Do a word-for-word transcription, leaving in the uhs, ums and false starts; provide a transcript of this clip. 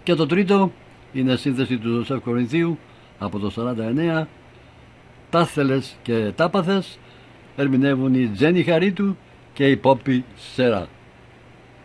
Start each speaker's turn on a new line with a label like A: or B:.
A: Και το τρίτο είναι σύνθεση του Ζωσέφ Κορινθίου από το σαράντα εννέα. Τάθελες και τάπαθες ερμηνεύουν η Τζένι Χαρίτου και η Πόπη Σέρα.